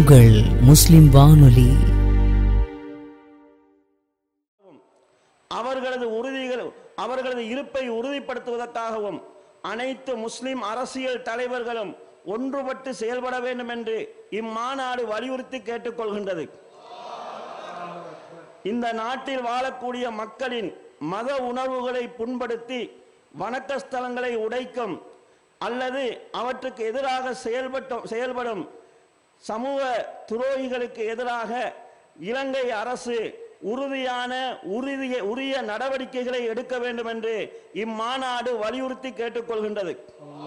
உங்கள் முஸ்லிம் வானொலி. அவர்களது இருப்பை உறுதிப்படுத்துவதற்காகவும் அனைத்து முஸ்லிம் அரசியல் தலைவர்களும் ஒன்றுபட்டு செயல்பட வேண்டும் என்று இம்மாநாடு வலியுறுத்தி கேட்டுக்கொள்கின்றது. இந்த நாட்டில் வாழக்கூடிய மக்களின் மத உணர்வுகளை புண்படுத்தி வணக்க ஸ்தலங்களை உடைக்கும் அல்லது அவற்றுக்கு எதிராக செயல்படும் சமூக துரோகிகளுக்கு எதிராக இலங்கை அரசு உரிய நடவடிக்கைகளை எடுக்க வேண்டும் என்று இம்மாநாடு வலியுறுத்தி கேட்டுக்கொள்கின்றது.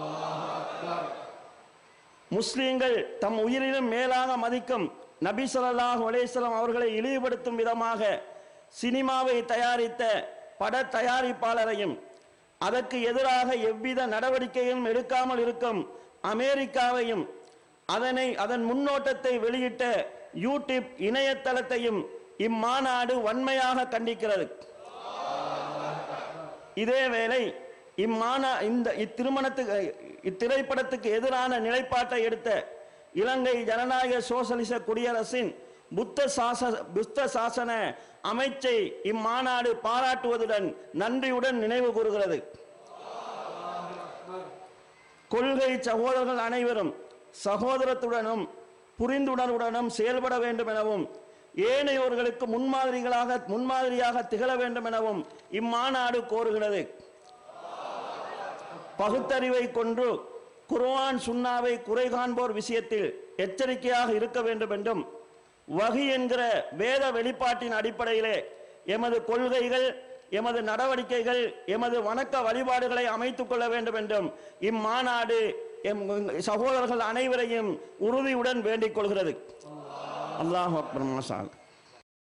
முஸ்லிம்கள் தம் உயிரிலும் மேலாக மதிக்கும் நபி ஸல்லல்லாஹு அலைஹி வஸல்லம் அவர்களை இழிவுபடுத்தும் விதமாக சினிமாவை தயாரித்த பட தயாரிப்பாளரையும் அதற்கு எதிராக எவ்வித நடவடிக்கையும் எடுக்காமல் இருக்கும் அமெரிக்காவையும் அதன் முன்னோட்டத்தை வெளியிட்ட யூடியூப் இணையதளத்தையும் இம்மாநாடு வன்மையாக கண்டிக்கிறது. இதேவேளை இத்திரைப்படத்துக்கு எதிரான நிலைப்பாட்டை எடுத்த இலங்கை ஜனநாயக சோசலிச குடியரசின் புத்த சாசன அமைச்சை இம்மாநாடு பாராட்டுவதுடன் நன்றியுடன் நினைவு கூறுகிறது. கொள்கை சகோதரர்கள் அனைவரும் சகோதரத்துடனும் புரிந்துணர்வுடனும் செயல்பட வேண்டும் எனவும் ஏனையோர்களுக்கு முன்மாதிரியாக திகழ வேண்டும் எனவும் இம்மாநாடு கோருகிறது. பகுத்தறிவை கொண்டு குர்ஆன் சுன்னாவை குறை காண்போர் விஷயத்தில் எச்சரிக்கையாக இருக்க வேண்டும் என்றும் வஹி என்கிற வேத வெளிப்பாட்டின் அடிப்படையிலே எமது கொள்கைகள், எமது நடவடிக்கைகள், எமது வணக்க வழிபாடுகளை அமைத்துக் கொள்ள வேண்டும் என்றும் இம்மாநாடு சகோதரர்கள் அனைவரையும் உறுதியுடன் வேண்டிக் கொள்கிறது. அல்லாஹ் அக்பர். மாஷா அல்லாஹ்.